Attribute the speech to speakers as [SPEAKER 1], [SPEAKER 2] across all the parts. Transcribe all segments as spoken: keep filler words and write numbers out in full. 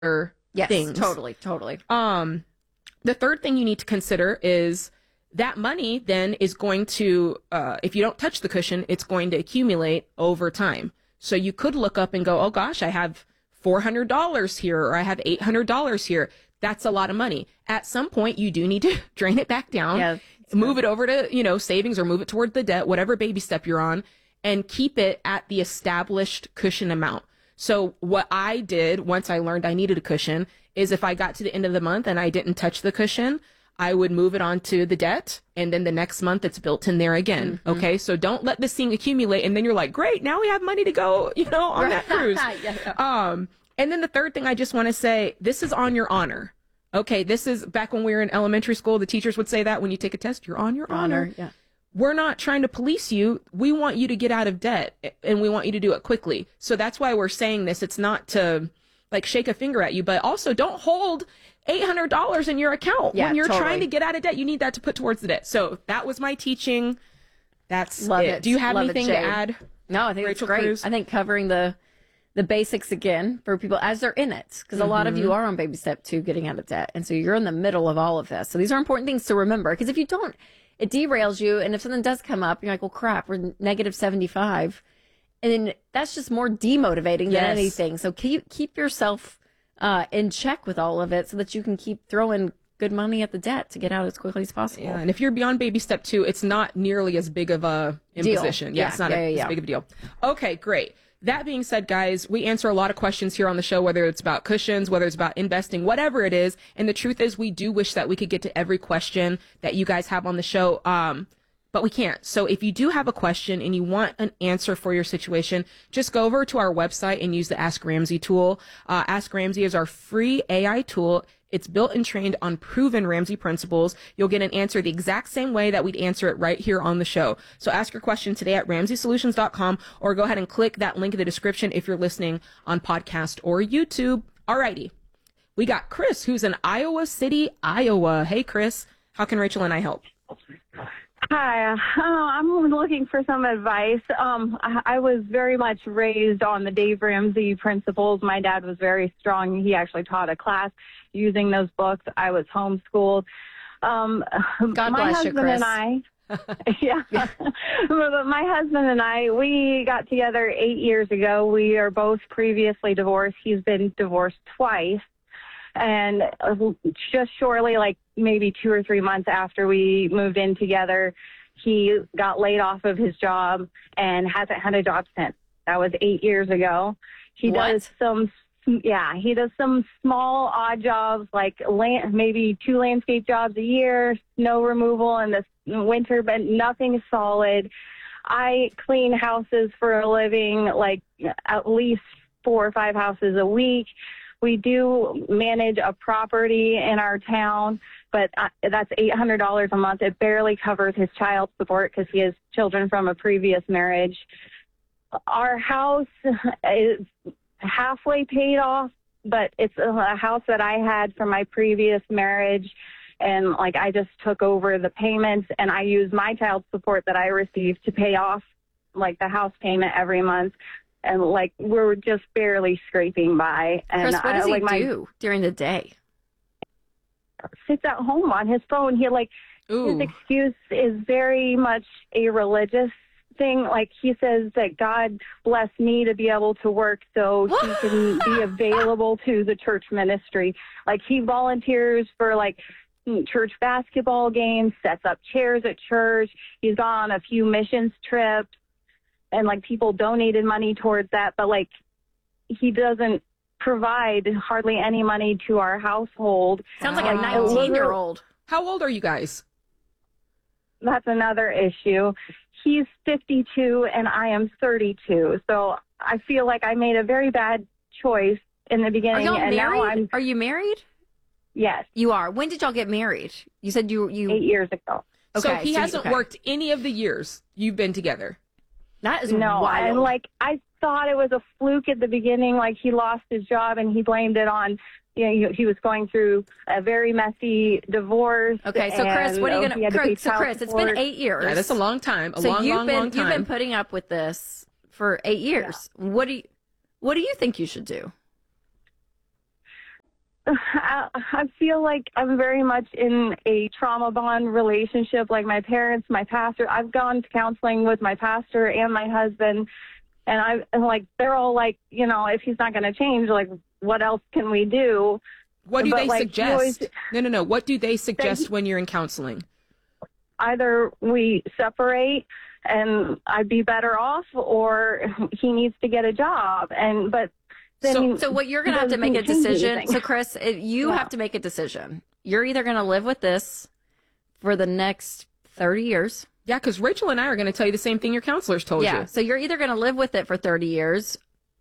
[SPEAKER 1] yes,
[SPEAKER 2] things.
[SPEAKER 1] Totally, totally.
[SPEAKER 2] Um, the third thing you need to consider is that money then is going to, uh, if you don't touch the cushion, it's going to accumulate over time. So you could look up and go, oh gosh, I have four hundred dollars here, or I have eight hundred dollars here. That's a lot of money. At some point, you do need to drain it back down,
[SPEAKER 1] yeah,
[SPEAKER 2] move it over to, you know, savings, or move it toward the debt, whatever baby step you're on, and keep it at the established cushion amount. So what I did once I learned I needed a cushion is if I got to the end of the month and I didn't touch the cushion, I would move it onto the debt, and then the next month it's built in there again. Mm-hmm. Okay, so don't let this thing accumulate, and then you're like, great, now we have money to go, you know, on that cruise. yeah. Um, and then the third thing I just want to say, this is on your honor. Okay, this is back when we were in elementary school, the teachers would say that when you take a test, you're on your honor. honor.
[SPEAKER 1] Yeah.
[SPEAKER 2] We're not trying to police you. We want you to get out of debt, and we want you to do it quickly. So that's why we're saying this. It's not to like shake a finger at you, but also don't hold eight hundred dollars in your account
[SPEAKER 1] yeah,
[SPEAKER 2] when you're
[SPEAKER 1] totally.
[SPEAKER 2] trying to get out of debt. You need that to put towards the debt. So that was my teaching. That's
[SPEAKER 1] Love
[SPEAKER 2] it.
[SPEAKER 1] it.
[SPEAKER 2] Do you have
[SPEAKER 1] Love
[SPEAKER 2] anything
[SPEAKER 1] it,
[SPEAKER 2] to add?
[SPEAKER 1] No, I think
[SPEAKER 2] Rachel
[SPEAKER 1] it's great.
[SPEAKER 2] Cruz?
[SPEAKER 1] I think covering the the basics again for people as they're in it, because mm-hmm. a lot of you are on baby step two, getting out of debt, and so you're in the middle of all of this. So these are important things to remember, because if you don't, it derails you, and if something does come up, you're like, well, crap, we're negative seventy-five, and then that's just more demotivating
[SPEAKER 2] yes.
[SPEAKER 1] than anything. So keep keep yourself uh, in check with all of it, so that you can keep throwing good money at the debt to get out as quickly as possible.
[SPEAKER 2] Yeah, and if you're beyond baby step two, it's not nearly as big of a imposition.
[SPEAKER 1] Deal.
[SPEAKER 2] Yeah,
[SPEAKER 1] yeah,
[SPEAKER 2] it's not
[SPEAKER 1] yeah,
[SPEAKER 2] a,
[SPEAKER 1] yeah, yeah.
[SPEAKER 2] as big of a deal. Okay, great. That being said, guys, we answer a lot of questions here on the show, whether it's about cushions, whether it's about investing, whatever it is. And the truth is, we do wish that we could get to every question that you guys have on the show. Um, but we can't. So if you do have a question and you want an answer for your situation, just go over to our website and use the Ask Ramsey tool. Uh, Ask Ramsey is our free A I tool. It's built and trained on proven Ramsey principles. You'll get an answer the exact same way that we'd answer it right here on the show. So ask your question today at ramsey solutions dot com, or go ahead and click that link in the description if you're listening on podcast or YouTube. Alrighty. We got Chris, who's in Iowa City, Iowa. Hey, Chris. How can Rachel and I help?
[SPEAKER 3] Hi, uh, I'm looking for some advice. Um, I, I was very much raised on the Dave Ramsey principles. My dad was very strong. He actually taught a class using those books. I was homeschooled. Um,
[SPEAKER 1] God
[SPEAKER 3] my
[SPEAKER 1] bless
[SPEAKER 3] husband
[SPEAKER 1] you, Chris.
[SPEAKER 3] and I, yeah, but my husband and I, we got together eight years ago. We are both previously divorced. He's been divorced twice. And just shortly, like maybe two or three months after we moved in together, he got laid off of his job and hasn't had a job since. That was eight years ago. He
[SPEAKER 1] What?
[SPEAKER 3] does some, yeah, he does some small odd jobs, like land, maybe two landscape jobs a year, snow removal in the winter, but nothing solid. I clean houses for a living, like at least four or five houses a week. We do manage a property in our town, but that's eight hundred dollars a month. It barely covers his child support because he has children from a previous marriage. Our house is halfway paid off, but it's a house that I had from my previous marriage. And like, I just took over the payments, and I use my child support that I received to pay off like the house payment every month. And, like, we're just barely scraping by. And
[SPEAKER 1] Chris, what does
[SPEAKER 3] I,
[SPEAKER 1] he
[SPEAKER 3] like, my,
[SPEAKER 1] do during the day?
[SPEAKER 3] Sits at home on his phone. He, like,
[SPEAKER 2] Ooh.
[SPEAKER 3] his excuse is very much a religious thing. Like, he says that God blessed me to be able to work so he can be available to the church ministry. Like, he volunteers for, like, church basketball games, sets up chairs at church. He's gone on a few missions trips. And, like, people donated money towards that, but, like, he doesn't provide hardly any money to our household.
[SPEAKER 1] Sounds like a
[SPEAKER 2] Wow.
[SPEAKER 1] nineteen-year-old.
[SPEAKER 2] How old are you guys?
[SPEAKER 3] That's another issue. He's fifty-two and I am thirty-two. So I feel like I made a very bad choice in the
[SPEAKER 1] Are
[SPEAKER 3] beginning.
[SPEAKER 1] y'all
[SPEAKER 3] and
[SPEAKER 1] married?
[SPEAKER 3] now I'm,
[SPEAKER 1] Are you married?
[SPEAKER 3] yes,
[SPEAKER 1] You are. When did y'all get married? You said you... you.
[SPEAKER 3] eight years ago.
[SPEAKER 2] so
[SPEAKER 1] Okay,
[SPEAKER 2] he
[SPEAKER 1] so-
[SPEAKER 2] hasn't
[SPEAKER 1] okay.
[SPEAKER 2] worked any of the years you've been together.
[SPEAKER 1] That is
[SPEAKER 3] No,
[SPEAKER 1] wild.
[SPEAKER 3] and, like, I thought it was a fluke at the beginning. Like, he lost his job and he blamed it on, you know, he, he was going through a very messy divorce.
[SPEAKER 1] Okay, so Chris,
[SPEAKER 3] and,
[SPEAKER 1] what are you
[SPEAKER 3] oh,
[SPEAKER 1] going
[SPEAKER 3] he had to pay
[SPEAKER 1] to... So
[SPEAKER 3] child
[SPEAKER 1] Chris, it's
[SPEAKER 3] support.
[SPEAKER 1] been eight years.
[SPEAKER 2] Yeah, that's a long time. A
[SPEAKER 1] so
[SPEAKER 2] long,
[SPEAKER 1] you've
[SPEAKER 2] long,
[SPEAKER 1] been,
[SPEAKER 2] long time.
[SPEAKER 1] You've been putting up with this for eight years. What do you... What do you think you should do?
[SPEAKER 3] I, I feel like I'm very much in a trauma bond relationship. Like my parents, my pastor, I've gone to counseling with my pastor and my husband, and I and like they're all like, you know, if he's not going to change, like what else can we do?
[SPEAKER 2] What do
[SPEAKER 3] But,
[SPEAKER 2] they
[SPEAKER 3] like, he
[SPEAKER 2] suggest?
[SPEAKER 3] always-
[SPEAKER 2] no, no, no. What do they suggest
[SPEAKER 3] he-
[SPEAKER 2] when you're in counseling?
[SPEAKER 3] Either we separate and I'd be better off, or he needs to get a job. And but then
[SPEAKER 2] So-
[SPEAKER 3] he-
[SPEAKER 1] So what you're going
[SPEAKER 3] he
[SPEAKER 1] to have to make a
[SPEAKER 3] doesn't change
[SPEAKER 1] decision.
[SPEAKER 3] anything.
[SPEAKER 1] So Chris, it, you
[SPEAKER 3] Yeah.
[SPEAKER 1] have to make a decision. You're either going to live with this for the next thirty years.
[SPEAKER 2] Yeah, because Rachel and I are going to tell you the same thing your counselors told
[SPEAKER 1] Yeah.
[SPEAKER 2] you.
[SPEAKER 1] So you're either going to live with it for thirty years,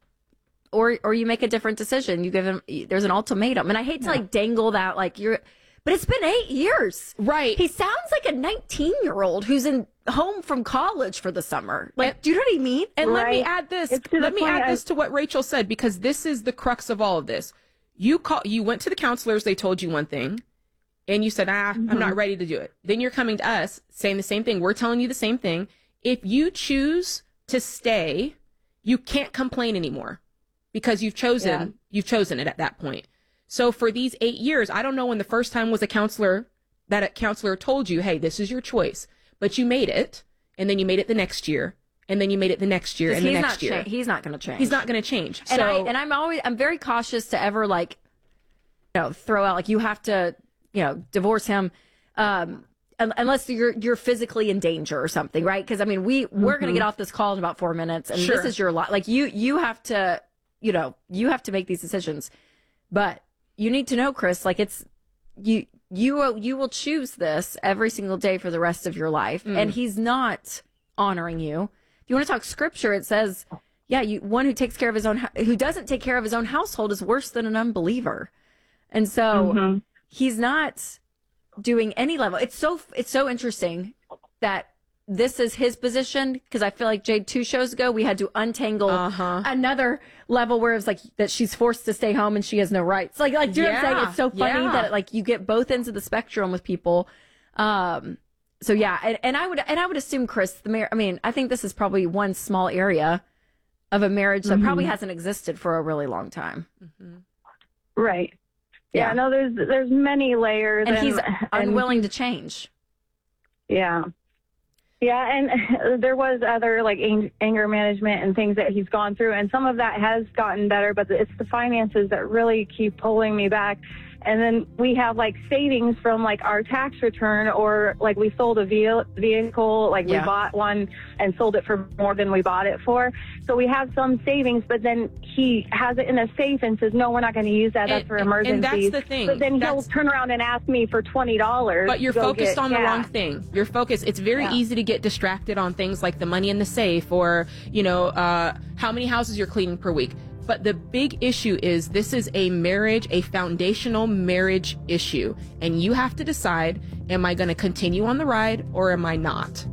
[SPEAKER 1] or or you make a different decision. You give him. There's an ultimatum, and I hate to like dangle that like you're. But it's been eight years.
[SPEAKER 2] Right.
[SPEAKER 1] He sounds like a nineteen year old who's in home from college for the summer. Like,
[SPEAKER 2] And-
[SPEAKER 1] do you know what I mean?
[SPEAKER 2] And let me
[SPEAKER 3] Right.
[SPEAKER 2] add this.
[SPEAKER 3] It's to the
[SPEAKER 2] Let me
[SPEAKER 3] point
[SPEAKER 2] add
[SPEAKER 3] I-
[SPEAKER 2] this to what Rachel said, because this is the crux of all of this. You call. You went to the counselors. They told you one thing, and you said, "Ah, I'm not ready to do it." Then you're coming to us saying the same thing. We're telling you the same thing. If you choose to stay, you can't complain anymore, because you've chosen.
[SPEAKER 3] Yeah.
[SPEAKER 2] You've chosen it at that point. So for these eight years, I don't know when the first time was a counselor that a counselor told you, "Hey, this is your choice," but you made it, and then you made it the next year, and then you made it the next year, and the
[SPEAKER 1] he's
[SPEAKER 2] next
[SPEAKER 1] not
[SPEAKER 2] year.
[SPEAKER 1] cha- he's not going to change.
[SPEAKER 2] He's not going to change.
[SPEAKER 1] And
[SPEAKER 2] so,
[SPEAKER 1] I and I'm always I'm very cautious to ever like, you know, throw out like you have to, you know, divorce him, um, un- unless you're you're physically in danger or something, right? Because I mean, we we're going to get off this call in about four minutes, and
[SPEAKER 2] Sure.
[SPEAKER 1] this is your lot. Like you you have to, you know, you have to make these decisions, but you need to know, Chris, like it's you you will you will choose this every single day for the rest of your life, and he's not honoring you. If you want to talk scripture, it says, yeah, you one who takes care of his own hou- who doesn't take care of his own household is worse than an unbeliever. And so
[SPEAKER 3] Mm-hmm.
[SPEAKER 1] he's not doing any level. It's so it's so interesting that this is his position, because I feel like Jade two shows ago we had to untangle
[SPEAKER 2] Uh-huh.
[SPEAKER 1] another level where it's like that she's forced to stay home and she has no rights. Like like do you know what I'm saying?
[SPEAKER 2] Yeah,
[SPEAKER 1] It's so funny
[SPEAKER 2] yeah.
[SPEAKER 1] that like you get both ends of the spectrum with people. Um so yeah, and, and I would and I would assume, Chris, the mar- I mean, I think this is probably one small area of a marriage that probably hasn't existed for a really long time.
[SPEAKER 3] Right. Yeah.
[SPEAKER 1] Yeah.
[SPEAKER 3] No, there's there's many layers,
[SPEAKER 1] And he's
[SPEAKER 3] and
[SPEAKER 1] unwilling to change.
[SPEAKER 3] Yeah. Yeah, and there was other like ang- anger management and things that he's gone through, and some of that has gotten better, but it's the finances that really keep pulling me back. And then we have like savings from like our tax return, or like we sold a ve- vehicle, like
[SPEAKER 1] Yeah.
[SPEAKER 3] we bought one and sold it for more than we bought it for. So we have some savings, but then he has it in a safe and says, no, we're not going to use that. That's
[SPEAKER 2] And-
[SPEAKER 3] for
[SPEAKER 2] and-
[SPEAKER 3] emergencies.
[SPEAKER 2] and that's the thing.
[SPEAKER 3] But then he'll
[SPEAKER 2] That's-
[SPEAKER 3] turn around and ask me for twenty dollars.
[SPEAKER 2] But you're
[SPEAKER 3] to go
[SPEAKER 2] focused
[SPEAKER 3] get
[SPEAKER 2] on the
[SPEAKER 3] gas.
[SPEAKER 2] wrong thing. You're focused. It's very
[SPEAKER 3] Yeah.
[SPEAKER 2] easy to get distracted on things like the money in the safe, or, you know, uh, how many houses you're cleaning per week. But the big issue is this is a marriage, a foundational marriage issue. And you have to decide, am I going to continue on the ride or am I not?